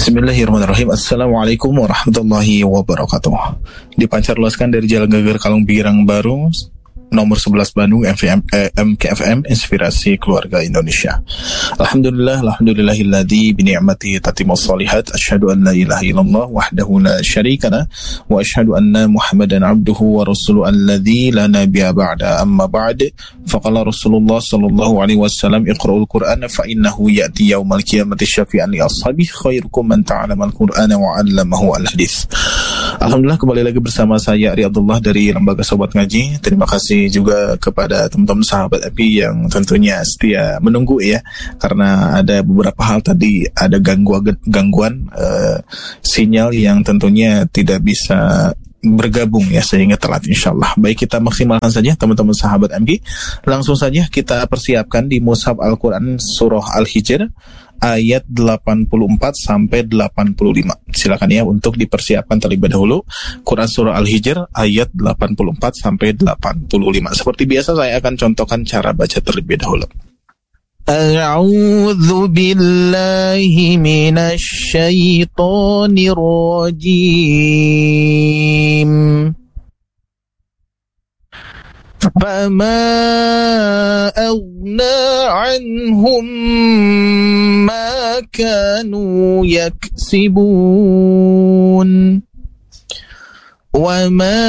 Bismillahirrahmanirrahim. Assalamualaikum warahmatullahi wabarakatuh. Dipancarluaskan dari Jalan Gagar Kalong Birang Baru, nomor 11 Bandung, MKFM, Inspirasi Keluarga Indonesia. Alhamdulillahilladzi bini'matihi tatimmus shalihat. Asyhadu an la ilaha illallah wahdahu la syarikalah wa asyhadu anna Muhammadan abduhu wa rasuluhu alladzi la nabiyya ba'da. Amma ba'd. Faqala Rasulullah sallallahu alaihi wasallam, iqra'ul Qur'ana fa innahu ya'ti yaumal qiyamati syafi'an li ashabi khairukum man ta'allamal Qur'ana wa 'allamahu al-hadits. Alhamdulillah, kembali lagi bersama saya Ari Abdullah dari Lembaga Sobat Ngaji. Terima kasih juga kepada teman-teman sahabat API yang tentunya setia menunggu ya, karena ada beberapa hal tadi, ada gangguan sinyal yang tentunya tidak bisa bergabung ya, sehingga telat insyaallah. Baik, kita maksimalkan saja teman-teman sahabat MG. Langsung saja kita persiapkan di Mushaf Al-Quran Surah Al-Hijr ayat 84 sampai 85. Silakan ya untuk dipersiapkan terlebih dahulu. Quran Surah Al-Hijr ayat 84 sampai 85. Seperti biasa saya akan contohkan cara baca terlebih dahulu. A'udzu billahi minasy syaithanir rajim. فَمَا أَغْنَى عَنْهُمْ مَا كَانُوا يَكْسِبُونَ وَمَا